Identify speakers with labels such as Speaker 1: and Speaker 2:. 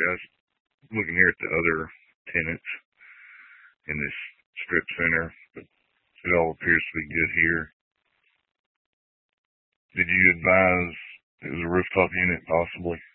Speaker 1: guys. Looking here at the other tenants in this strip center, but it all appears to be good here. Did you advise it was a rooftop unit, possibly?